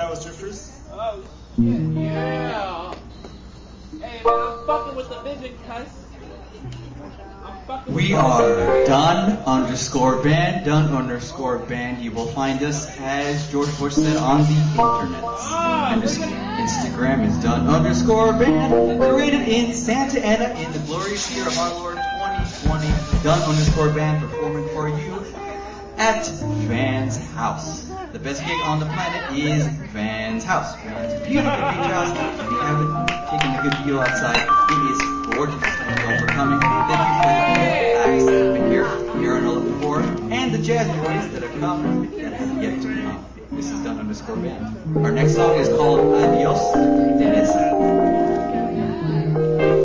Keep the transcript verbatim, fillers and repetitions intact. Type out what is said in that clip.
Dallas Drifters. Oh, shit, yeah. Hey, man, I'm fucking with the vision, cuz. I'm fucking We with are done underscore band, done underscore band. You will find us, as George Bush said, on the internet. And this Instagram is done underscore band, created in Santa Ana in the glorious year of our Lord twenty twenty. Done underscore band performing for you at Van's house. The best gig on the planet is Van's house. Van's beautiful beach house. If you haven't taken a good view outside, it is gorgeous. Thank you all for coming. Thank you for the acts that have been here, here on eleven four, and the jazz boys that have come that have yet to come. This is done underscore band. Our next song is called